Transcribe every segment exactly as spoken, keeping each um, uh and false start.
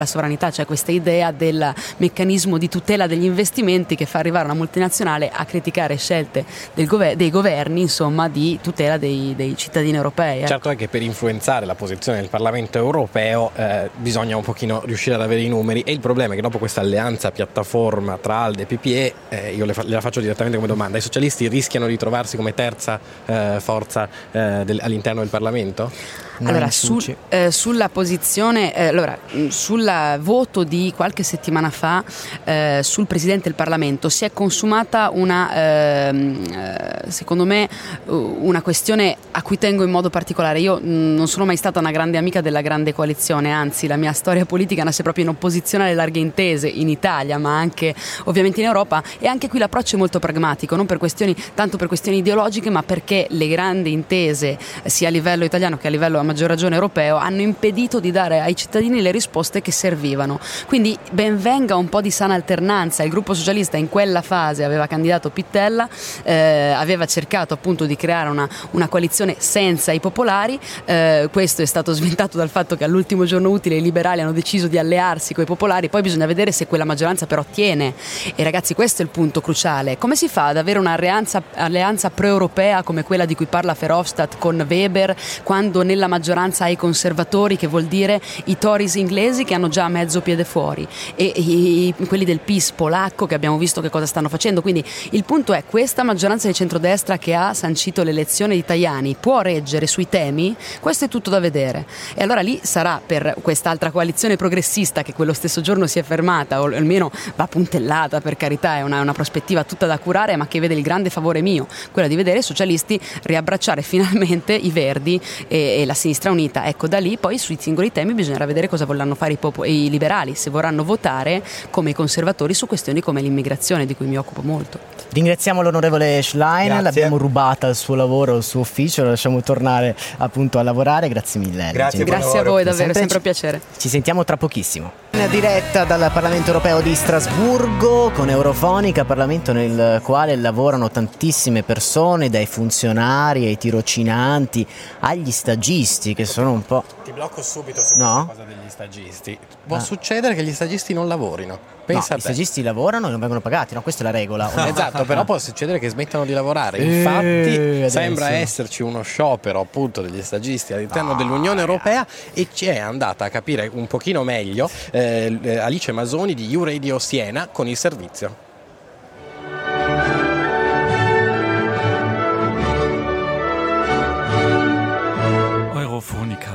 la sovranità, cioè questa idea del meccanismo di tutela degli investimenti che fa arrivare una multinazionale a criticare scelte del gover- dei governi, insomma, di tutela dei, dei cittadini europei. Ecco. Certo è che per influenzare la posizione del Parlamento europeo eh, bisogna un pochino riuscire ad avere i numeri, e il problema è che dopo questa alleanza piattaforma tra ALDE e P P E, eh, io le, fa- le la faccio direttamente come domanda: i socialisti rischiano di trovarsi come terza eh, forza eh, del- all'interno del Parlamento? Allora, sul, eh, sulla posizione, eh, allora, sul voto di qualche settimana fa eh, sul Presidente del Parlamento si è consumata una, eh, secondo me, una questione a cui tengo in modo particolare. Io mh, non sono mai stata una grande amica della grande coalizione, anzi la mia storia politica nasce proprio in opposizione alle larghe intese in Italia, ma anche ovviamente in Europa, e anche qui l'approccio è molto pragmatico, non per questioni, tanto per questioni ideologiche, ma perché le grandi intese sia a livello italiano che a livello a maggior ragione europeo hanno impedito di dare ai cittadini le risposte che servivano. Quindi ben venga un po' di sana alternanza. Il gruppo socialista in quella fase aveva candidato Pittella, eh, aveva cercato appunto di creare una, una coalizione senza i popolari, eh, questo è stato sventato dal fatto che all'ultimo giorno utile i liberali hanno deciso di allearsi con i popolari. Poi bisogna vedere se quella maggioranza però tiene, e ragazzi, questo è il punto cruciale: come si fa ad avere un'alleanza alleanza pro-europea come quella di cui parla Verhofstadt con Weber, quando nella maggioranza hai i conservatori, che vuol dire i Tories inglesi che hanno già mezzo piede fuori, e i, i, quelli del P I S polacco che abbiamo visto che cosa stanno facendo. Quindi il punto è: questa maggioranza di centrodestra che ha sancito l'elezione di Tajani può reggere sui temi? Questo è tutto da vedere. E allora lì sarà per quest'altra coalizione progressista, che quello stesso giorno si è fermata, o almeno va puntellata, per carità, è una, una prospettiva tutta da curare, ma che vede il grande favore mio, quella di vedere i socialisti riabbracciare finalmente i Verdi e, e la sinistra unita. Ecco, da lì poi sui singoli temi bisognerà vedere cosa vorranno fare i, popo- i liberali, se vorranno votare come i conservatori su questioni come l'immigrazione, di cui mi occupo molto. Ringraziamo l'onorevole Schlein. Grazie. L'abbiamo rubata il suo lavoro, il suo ufficio, lo lasciamo tornare appunto a lavorare. Grazie mille. Grazie, Grazie a voi, davvero, è sempre un piacere. Ci sentiamo tra pochissimo. In diretta dal Parlamento europeo di Strasburgo con Eurofonica, Parlamento nel quale lavorano tantissime persone, dai funzionari ai tirocinanti agli stagisti, che sono un po'... Ti blocco subito su No? questa cosa degli stagisti. Può Ah. succedere che gli stagisti non lavorino. Pensa No, a i te. stagisti lavorano e non vengono pagati, no? Questa è la regola. Esatto, però può succedere che smettano di lavorare. Eh, Infatti adesso. sembra esserci uno sciopero appunto degli stagisti all'interno dell'Unione Europea, e ci è andata a capire un pochino meglio eh, Alice Masoni di U Radio Siena con il servizio. Eurofonica.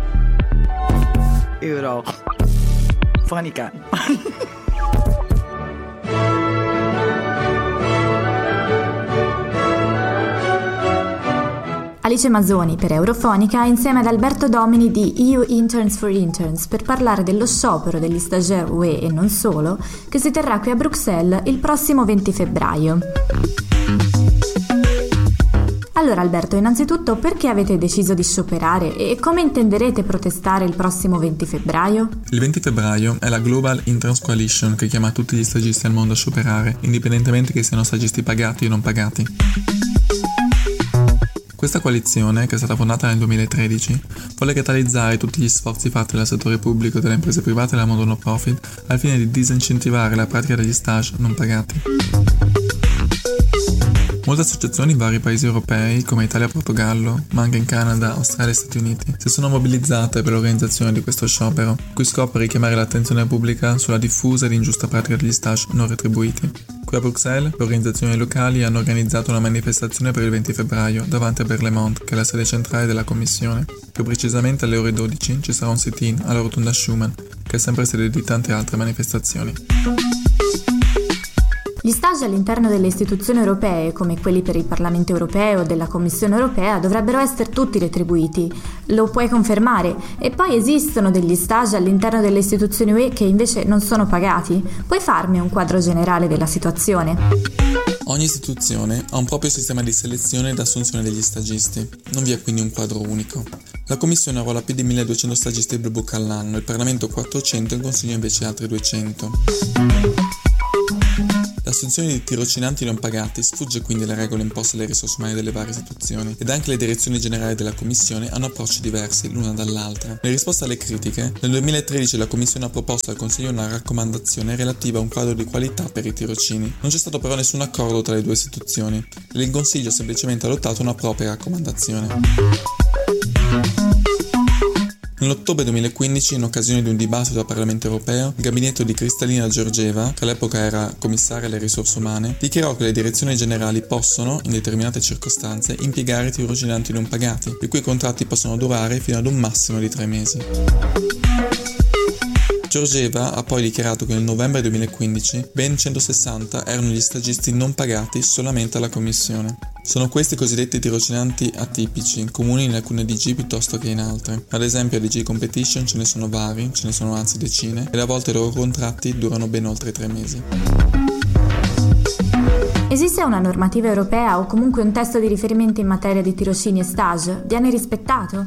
Eurofonica. Alice Masoni per Eurofonica insieme ad Alberto Domini di E U Interns for Interns per parlare dello sciopero degli stagiaire U E e non solo, che si terrà qui a Bruxelles il prossimo venti febbraio. Allora Alberto, innanzitutto perché avete deciso di scioperare e come intenderete protestare il prossimo venti febbraio? Il venti febbraio è la Global Interns Coalition che chiama tutti gli stagisti al mondo a scioperare, indipendentemente che siano stagisti pagati o non pagati. Questa coalizione, che è stata fondata nel duemilatredici, vuole catalizzare tutti gli sforzi fatti dal settore pubblico, dalle imprese private e dal mondo no profit al fine di disincentivare la pratica degli stage non pagati. Molte associazioni in vari paesi europei, come Italia e Portogallo, ma anche in Canada, Australia e Stati Uniti, si sono mobilizzate per l'organizzazione di questo sciopero, cui scopo è richiamare l'attenzione pubblica sulla diffusa ed ingiusta pratica degli stage non retribuiti. Qui a Bruxelles, le organizzazioni locali hanno organizzato una manifestazione per il venti febbraio davanti a Berlaymont, che è la sede centrale della Commissione. Più precisamente alle ore dodici ci sarà un sit-in alla Rotonda Schuman, che è sempre sede di tante altre manifestazioni. Gli stage all'interno delle istituzioni europee, come quelli per il Parlamento europeo o della Commissione europea, dovrebbero essere tutti retribuiti. Lo puoi confermare? E poi esistono degli stage all'interno delle istituzioni U E che invece non sono pagati? Puoi farmi un quadro generale della situazione? Ogni istituzione ha un proprio sistema di selezione ed assunzione degli stagisti, non vi è quindi un quadro unico. La Commissione arruola più di milleduecento stagisti Blue Book all'anno, il Parlamento quattrocento e il Consiglio invece altri duecento. L'assunzione di tirocinanti non pagati sfugge quindi alle regole imposte alle risorse umane delle varie istituzioni ed anche le direzioni generali della Commissione hanno approcci diversi l'una dall'altra. In risposta alle critiche, nel duemilatredici la Commissione ha proposto al Consiglio una raccomandazione relativa a un quadro di qualità per i tirocini. Non c'è stato però nessun accordo tra le due istituzioni e il Consiglio ha semplicemente adottato una propria raccomandazione. Nell'ottobre duemilaquindici, in occasione di un dibattito al Parlamento europeo, il gabinetto di Kristalina Georgieva, che all'epoca era commissaria alle risorse umane, dichiarò che le direzioni generali possono, in determinate circostanze, impiegare tirocinanti non pagati, i cui contratti possono durare fino ad un massimo di tre mesi. Georgieva ha poi dichiarato che nel novembre duemilaquindici ben centosessanta erano gli stagisti non pagati solamente alla Commissione. Sono questi cosiddetti tirocinanti atipici, comuni in alcune D G piuttosto che in altre. Ad esempio a D G Competition ce ne sono vari, ce ne sono anzi decine, e a volte i loro contratti durano ben oltre tre mesi. Esiste una normativa europea o comunque un testo di riferimento in materia di tirocini e stage? Viene rispettato?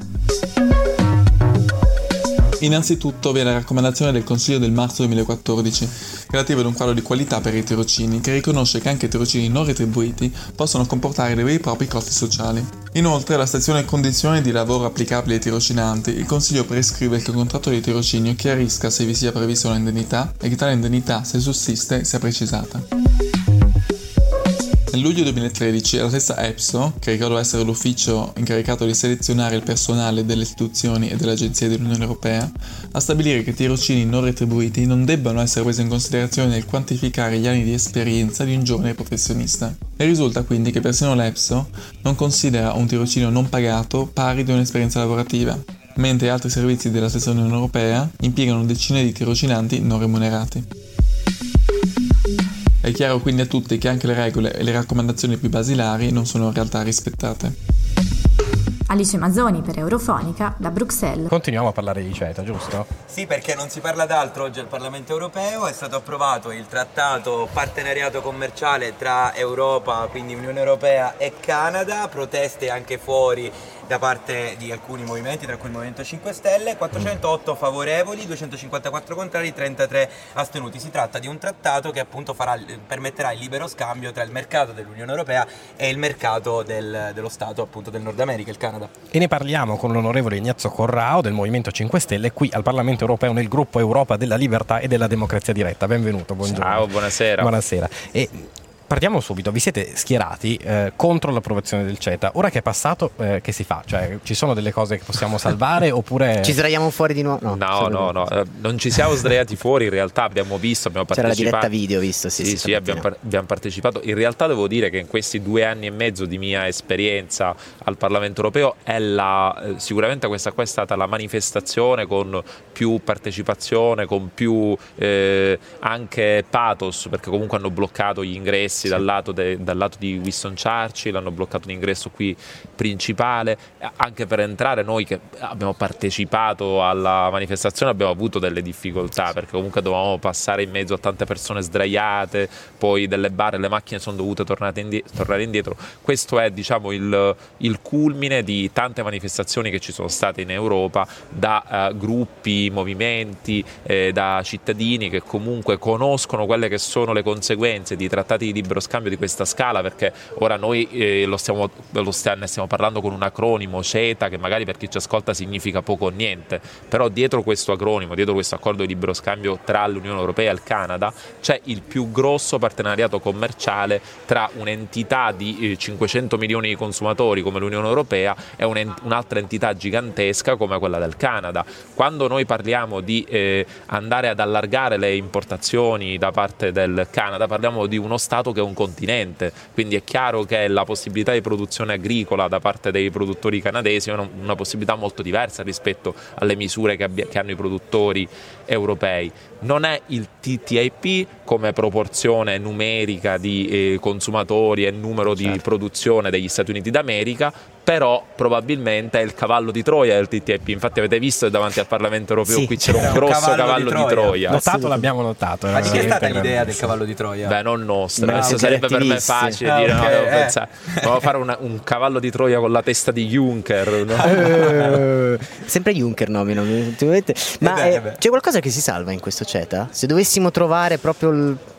Innanzitutto vi è la raccomandazione del Consiglio del marzo duemilaquattordici relativa ad un quadro di qualità per i tirocini che riconosce che anche i tirocini non retribuiti possono comportare dei veri e propri costi sociali. Inoltre, la sezione condizioni di lavoro applicabili ai tirocinanti, il Consiglio prescrive che il contratto di tirocinio chiarisca se vi sia prevista un'indennità e che tale indennità, se sussiste, sia precisata. Nel luglio duemilatredici la stessa EPSO, che ricordo essere l'ufficio incaricato di selezionare il personale delle istituzioni e delle agenzie dell'Unione Europea, a stabilire che i tirocini non retribuiti non debbano essere presi in considerazione nel quantificare gli anni di esperienza di un giovane professionista. E risulta quindi che persino l'EPSO non considera un tirocinio non pagato pari di un'esperienza lavorativa, mentre altri servizi della stessa Unione Europea impiegano decine di tirocinanti non remunerati. È chiaro quindi a tutti che anche le regole e le raccomandazioni più basilari non sono in realtà rispettate. Alice Mazzoni per Eurofonica da Bruxelles. Continuiamo a parlare di CETA, giusto? Sì, perché non si parla d'altro oggi al Parlamento Europeo. È stato approvato il trattato partenariato commerciale tra Europa, quindi Unione Europea e Canada. Proteste anche fuori da parte di alcuni movimenti, tra cui il Movimento cinque Stelle, quattrocentootto favorevoli, duecentocinquantaquattro contrari, trentatré astenuti. Si tratta di un trattato che appunto farà, permetterà il libero scambio tra il mercato dell'Unione Europea e il mercato del, dello Stato appunto del Nord America, il Canada. E ne parliamo con l'onorevole Ignazio Corrao del Movimento cinque Stelle qui al Parlamento Europeo nel gruppo Europa della Libertà e della Democrazia Diretta. Benvenuto, buongiorno. Ciao, buonasera. Buonasera. E partiamo subito, vi siete schierati eh, contro l'approvazione del CETA. Ora che è passato, eh, che si fa? Cioè, ci sono delle cose che possiamo salvare oppure... Ci sdraiamo fuori di nuovo? No, no, no, no, eh, non ci siamo sdraiati fuori, in realtà abbiamo visto, abbiamo C'era partecipato. C'era la diretta video, visto, sì. Sì, sì, sì, abbiamo, par- abbiamo partecipato. In realtà devo dire che in questi due anni e mezzo di mia esperienza al Parlamento Europeo è la, eh, sicuramente questa qua è stata la manifestazione con più partecipazione, con più eh, anche pathos, perché comunque hanno bloccato gli ingressi sì. dal lato de- dal lato di Winston Churchill, hanno bloccato l'ingresso qui principale. Anche per entrare, noi che abbiamo partecipato alla manifestazione abbiamo avuto delle difficoltà, perché comunque dovevamo passare in mezzo a tante persone sdraiate, poi delle barre, le macchine sono dovute tornare indietro, tornare indietro. Questo è, diciamo, il, il culmine di tante manifestazioni che ci sono state in Europa da uh, gruppi, movimenti, eh, da cittadini che comunque conoscono quelle che sono le conseguenze di trattati di libero scambio di questa scala, perché ora noi eh, lo stiamo, lo stiamo, ne stiamo parlando con un acronimo CETA che magari per chi ci ascolta significa poco o niente, però dietro questo acronimo, dietro questo accordo di libero scambio tra l'Unione Europea e il Canada c'è il più grosso partenariato commerciale tra un'entità di eh, cinquecento milioni di consumatori come l'Unione Europea e un'altra entità gigantesca come quella del Canada. Quando noi parliamo di eh, andare ad allargare le importazioni da parte del Canada, parliamo di uno Stato che è un continente, quindi è chiaro che la possibilità di produzione agricola da parte dei produttori canadesi è una, una possibilità molto diversa rispetto alle misure che, abbia, che hanno i produttori europei. Non è il T T I P come proporzione numerica di eh, consumatori e numero certo. di produzione degli Stati Uniti d'America, però probabilmente è il cavallo di Troia del T T I P. Infatti avete visto che davanti al Parlamento Europeo sì, qui c'era un grosso cavallo, cavallo di Troia, di Troia. Notato, l'abbiamo notato. Ma di che è stata l'idea del cavallo di Troia? Beh, non nostra, no, sarebbe per me facile ah, dire okay, no, devo, eh. pensare, devo fare una, un cavallo di Troia con la testa di Juncker, no? eh, sempre Juncker nomino, ma eh, c'è qualcosa che si salva in questo CETA? Se dovessimo trovare proprio il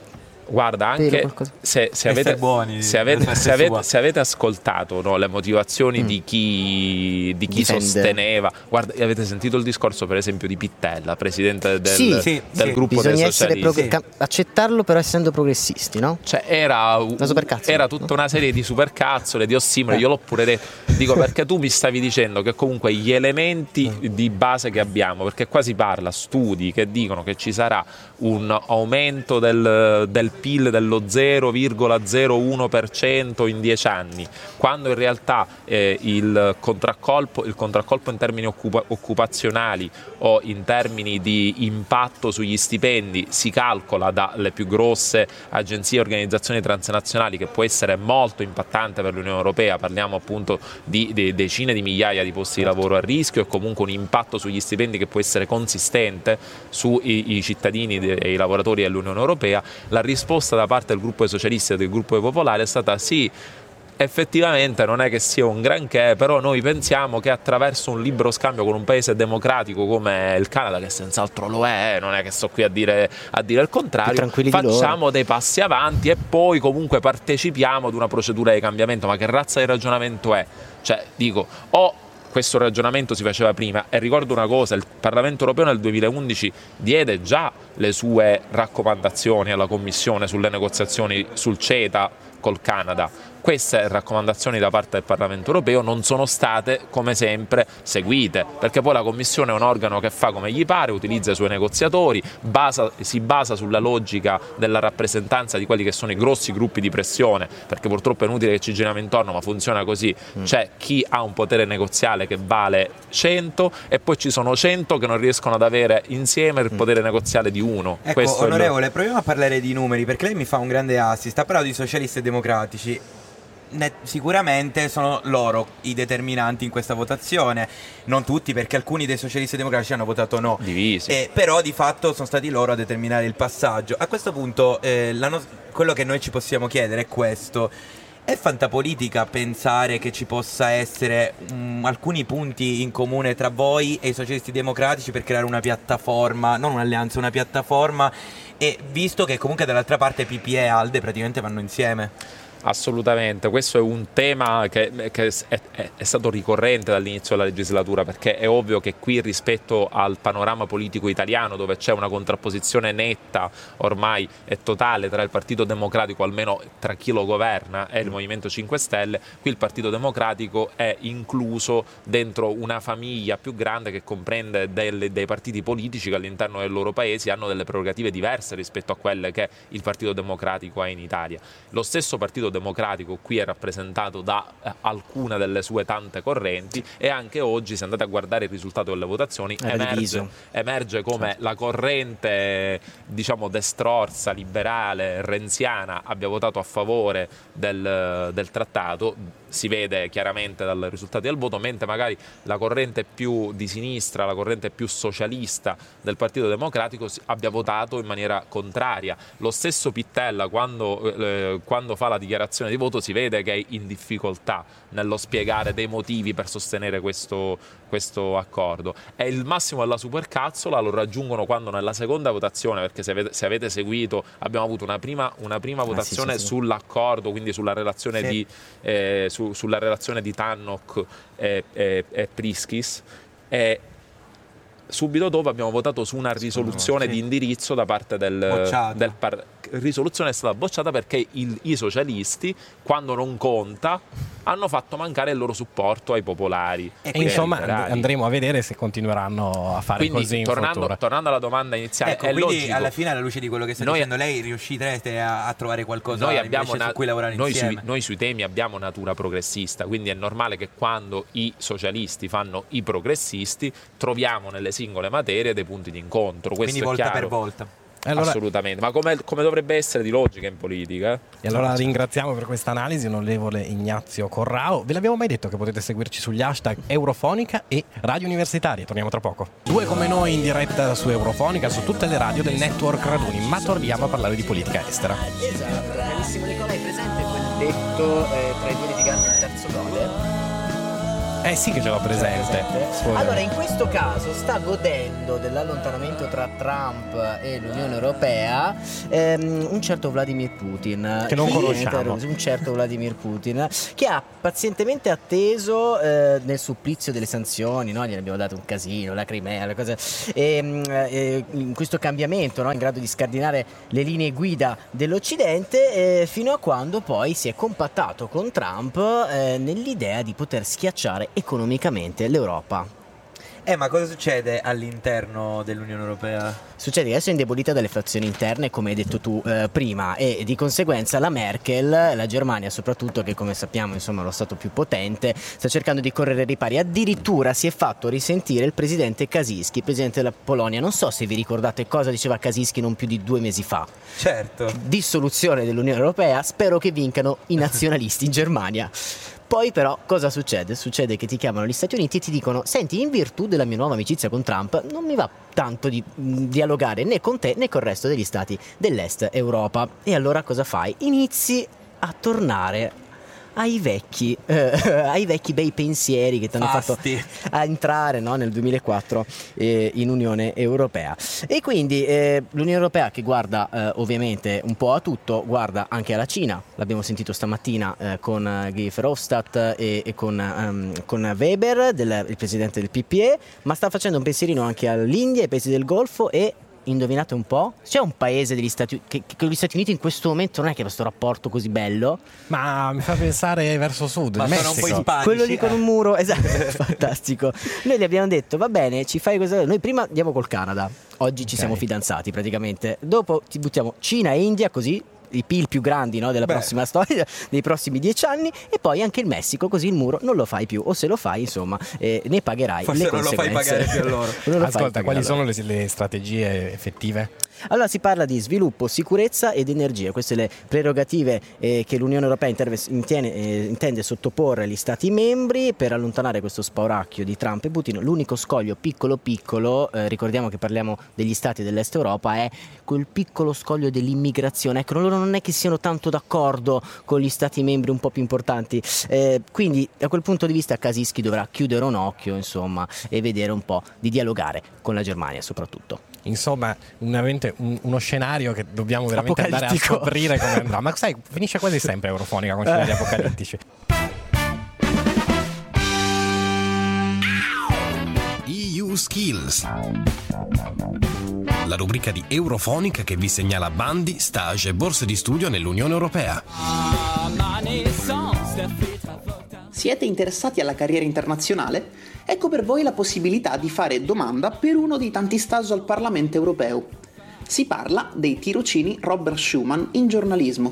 Guarda, anche se, se, avete, buoni, se, avete, se, avete, se avete ascoltato, no, le motivazioni mm. di chi, di chi sosteneva, guarda, avete sentito il discorso per esempio di Pittella, presidente del, sì, sì, del sì. gruppo Bisogna dei socialisti. Essere prog- accettarlo però essendo progressisti, no? Cioè era, era tutta una serie di supercazzole, di ossimori, eh. io l'ho pure detto, dico perché tu mi stavi dicendo che comunque gli elementi di base che abbiamo, perché qua si parla, studi che dicono che ci sarà un aumento del, del P I L dello zero virgola zero uno per cento in dieci anni, quando in realtà eh, il contraccolpo, il contraccolpo in termini occupa- occupazionali o in termini di impatto sugli stipendi si calcola dalle più grosse agenzie e organizzazioni transnazionali, che può essere molto impattante per l'Unione Europea, parliamo appunto di, di decine di migliaia di posti di lavoro a rischio e comunque un impatto sugli stipendi che può essere consistente sui i cittadini e i lavoratori dell'Unione Europea. La risposta da parte del gruppo dei socialisti e del gruppo dei popolari è stata sì, effettivamente non è che sia un granché, però noi pensiamo che attraverso un libero scambio con un paese democratico come il Canada, che senz'altro lo è, non è che sto qui a dire, a dire il contrario, facciamo dei passi avanti e poi comunque partecipiamo ad una procedura di cambiamento. Ma che razza di ragionamento è? Cioè, dico, o questo ragionamento si faceva prima, e ricordo una cosa, il Parlamento europeo nel duemilaundici diede già le sue raccomandazioni alla Commissione sulle negoziazioni sul CETA col Canada. Queste raccomandazioni da parte del Parlamento europeo non sono state, come sempre, seguite, perché poi la Commissione è un organo che fa come gli pare, utilizza i suoi negoziatori, basa, si basa sulla logica della rappresentanza di quelli che sono i grossi gruppi di pressione, perché purtroppo è inutile che ci giriamo intorno, ma funziona così. Mm. C'è chi ha un potere negoziale che vale cento e poi ci sono cento che non riescono ad avere insieme il potere negoziale di uno. Ecco, Questo onorevole, lo... proviamo a parlare di numeri, perché lei mi fa un grande assist, ha parlato di socialisti e democratici. Ne, sicuramente sono loro i determinanti in questa votazione, non tutti, perché alcuni dei socialisti e democratici hanno votato no, divisi, eh, però di fatto sono stati loro a determinare il passaggio. A questo punto eh, la no- quello che noi ci possiamo chiedere è questo: è fantapolitica pensare che ci possa essere um, alcuni punti in comune tra voi e i socialisti democratici per creare una piattaforma, non un'alleanza, una piattaforma, e visto che comunque dall'altra parte P P E e ALDE praticamente vanno insieme? Assolutamente, questo è un tema che, che è, è, è stato ricorrente dall'inizio della legislatura, perché è ovvio che qui rispetto al panorama politico italiano, dove c'è una contrapposizione netta ormai e totale tra il Partito Democratico, almeno tra chi lo governa, e il Movimento cinque Stelle, qui il Partito Democratico è incluso dentro una famiglia più grande che comprende delle, dei partiti politici che all'interno dei loro paesi hanno delle prerogative diverse rispetto a quelle che il Partito Democratico ha in Italia. Lo stesso Partito Democratico qui è rappresentato da eh, alcune delle sue tante correnti, e anche oggi, se andate a guardare il risultato delle votazioni, emerge, emerge come certo. la corrente, diciamo, destrorsa, liberale, renziana abbia votato a favore del, del trattato. Si vede chiaramente dal risultato del voto, mentre magari la corrente più di sinistra, la corrente più socialista del Partito Democratico abbia votato in maniera contraria. Lo stesso Pittella, quando, eh, quando fa la dichiarazione di voto, si vede che è in difficoltà nello spiegare dei motivi per sostenere questo, questo accordo. E il massimo della supercazzola lo raggiungono quando nella seconda votazione, perché se avete, se avete seguito, abbiamo avuto una prima, una prima votazione ah, sì, sì, sì. sull'accordo, quindi sulla relazione sì. di eh, su, sulla relazione di Tannock e, e, e Priskis, e subito dopo abbiamo votato su una risoluzione sì. di indirizzo da parte del, del par- risoluzione è stata bocciata perché il, i socialisti, quando non conta, hanno fatto mancare il loro supporto ai popolari. E, e insomma liberali. Andremo a vedere se continueranno a fare quindi, così in tornando, futuro. Tornando alla domanda iniziale, ecco, è quindi logico. Alla fine, alla luce di quello che sta noi, dicendo lei, riuscirete a, a trovare qualcosa noi abbiamo na- su cui lavorare noi insieme? Sui, noi sui temi abbiamo natura progressista, quindi è normale che quando i socialisti fanno i progressisti troviamo nelle singole materie dei punti di incontro. Questo quindi volta è chiaro. per volta. Allora, assolutamente, ma come, come dovrebbe essere di logica in politica. Eh? E allora ringraziamo per questa analisi onorevole Ignazio Corrao. Ve l'abbiamo mai detto che potete seguirci sugli hashtag Eurofonica e Radio Universitaria. Torniamo tra poco. Due come noi in diretta su Eurofonica, su tutte le radio del network Raduni, ma torniamo a parlare di politica estera. Esatto, carissimo Nicola, hai presente quel detto eh, tra i due litiganti il terzo gode? Eh sì che ce l'ho presente. Allora, in questo caso sta godendo dell'allontanamento tra Trump e l'Unione Europea ehm, un certo Vladimir Putin, che non conosciamo. Un certo Vladimir Putin che ha pazientemente atteso eh, nel supplizio delle sanzioni, no? Gli abbiamo dato un casino, la Crimea, le cose, e, e, in questo cambiamento, no? In grado di scardinare le linee guida dell'Occidente, eh, fino a quando poi si è compattato con Trump eh, nell'idea di poter schiacciare economicamente l'Europa. Eh, ma cosa succede all'interno dell'Unione Europea? Succede che adesso è indebolita dalle fazioni interne, come hai detto tu eh, prima, e di conseguenza la Merkel, la Germania soprattutto, che come sappiamo insomma è lo stato più potente, sta cercando di correre ai ripari. Addirittura si è fatto risentire il presidente Kaczyński, presidente della Polonia. Non so se vi ricordate cosa diceva Kaczyński non più di due mesi fa. Certo. Dissoluzione dell'Unione Europea, spero che vincano i nazionalisti in Germania. Poi però cosa succede? Succede che ti chiamano gli Stati Uniti e ti dicono: senti, in virtù della mia nuova amicizia con Trump non mi va tanto di mh, dialogare né con te né col resto degli stati dell'Est Europa. E allora cosa fai? Inizi a tornare ai vecchi eh, ai vecchi bei pensieri che ti hanno fatto a entrare, no, nel duemilaquattro eh, in Unione Europea. E quindi eh, l'Unione Europea, che guarda eh, ovviamente un po' a tutto, guarda anche alla Cina. L'abbiamo sentito stamattina eh, con uh, Guy Verhofstadt e, e con, um, con Weber, del, il presidente del P P E, ma sta facendo un pensierino anche all'India, ai paesi del Golfo. E indovinate un po'? C'è un paese degli Stati che, che con gli Stati Uniti in questo momento non è che ha questo rapporto così bello. Ma mi fa pensare verso sud, ma il sono Messico. un po' ispanici, quello lì eh. con un muro, esatto. Fantastico. Noi gli abbiamo detto: va bene, ci fai questo. Noi prima andiamo col Canada. Oggi ci Ok. siamo fidanzati praticamente. Dopo ti buttiamo Cina e India, così i P I L più grandi, no, della Beh. prossima storia, dei prossimi dieci anni, e poi anche il Messico, così il muro non lo fai più, o se lo fai insomma eh, ne pagherai Forse le non lo fai conseguenze. pagare più a loro. Non lo fai Ascolta, pagare quali a loro. sono le, le strategie effettive? Allora si parla di sviluppo, sicurezza ed energia. Queste le prerogative eh, che l'Unione Europea interve, intiene, eh, intende sottoporre agli Stati membri per allontanare questo spauracchio di Trump e Putin. L'unico scoglio piccolo piccolo, eh, ricordiamo che parliamo degli Stati dell'Est Europa, è quel piccolo scoglio dell'immigrazione. Ecco, loro non è che siano tanto d'accordo con gli Stati membri un po' più importanti, eh, quindi da quel punto di vista Kaczyński dovrà chiudere un occhio insomma e vedere un po' di dialogare con la Germania soprattutto. Insomma, un, un, uno scenario che dobbiamo veramente andare a scoprire come andrà. Ma sai, finisce quasi sempre Eurofonica con scenari apocalittici. E U Skills, la rubrica di Eurofonica che vi segnala bandi, stage e borse di studio nell'Unione Europea. Siete interessati alla carriera internazionale? Ecco per voi la possibilità di fare domanda per uno dei tanti stage al Parlamento Europeo. Si parla dei tirocini Robert Schuman in giornalismo.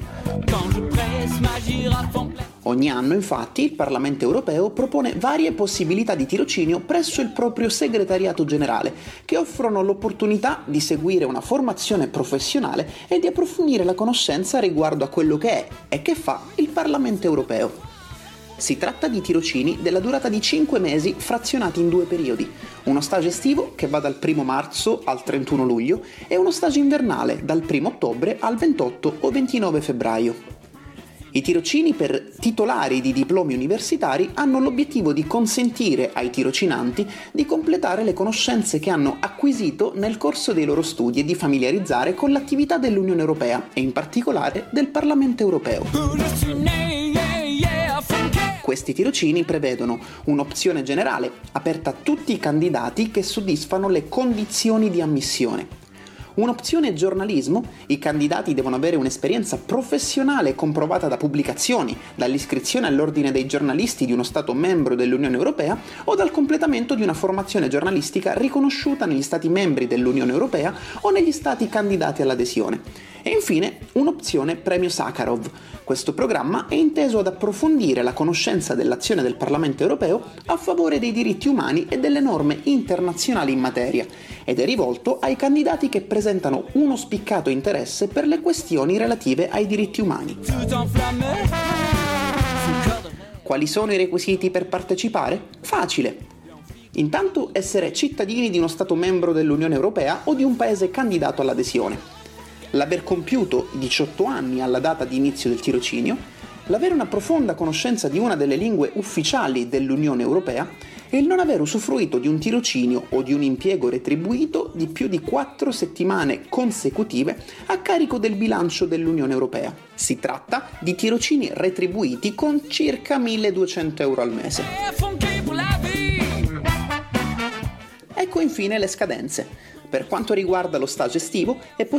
Ogni anno, infatti, il Parlamento Europeo propone varie possibilità di tirocinio presso il proprio segretariato generale, che offrono l'opportunità di seguire una formazione professionale e di approfondire la conoscenza riguardo a quello che è e che fa il Parlamento Europeo. Si tratta di tirocini della durata di cinque mesi frazionati in due periodi, uno stage estivo che va dal primo marzo al trentuno luglio e uno stage invernale dal primo ottobre al ventotto o ventinove febbraio. I tirocini per titolari di diplomi universitari hanno l'obiettivo di consentire ai tirocinanti di completare le conoscenze che hanno acquisito nel corso dei loro studi e di familiarizzare con l'attività dell'Unione Europea e in particolare del Parlamento Europeo. Questi tirocini prevedono un'opzione generale aperta a tutti i candidati che soddisfano le condizioni di ammissione. Un'opzione giornalismo: i candidati devono avere un'esperienza professionale comprovata da pubblicazioni, dall'iscrizione all'ordine dei giornalisti di uno Stato membro dell'Unione Europea o dal completamento di una formazione giornalistica riconosciuta negli Stati membri dell'Unione Europea o negli Stati candidati all'adesione. E infine un'opzione premio Sakharov. Questo programma è inteso ad approfondire la conoscenza dell'azione del Parlamento Europeo a favore dei diritti umani e delle norme internazionali in materia, ed è rivolto ai candidati che presentano uno spiccato interesse per le questioni relative ai diritti umani. Quali sono i requisiti per partecipare? Facile. Intanto essere cittadini di uno Stato membro dell'Unione Europea o di un paese candidato all'adesione. L'aver compiuto diciotto anni alla data di inizio del tirocinio, l'avere una profonda conoscenza di una delle lingue ufficiali dell'Unione Europea e il non aver usufruito di un tirocinio o di un impiego retribuito di più di quattro settimane consecutive a carico del bilancio dell'Unione Europea. Si tratta di tirocini retribuiti con circa milleduecento euro al mese. Ecco infine le scadenze. Per quanto riguarda lo stage estivo, è possibile